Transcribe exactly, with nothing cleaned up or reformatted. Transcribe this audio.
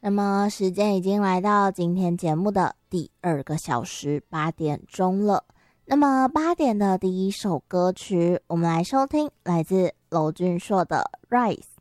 那么时间已经来到今天节目的第二个小时八点钟了。那么八点的第一首歌曲，我们来收听来自娄俊硕的《Rise》。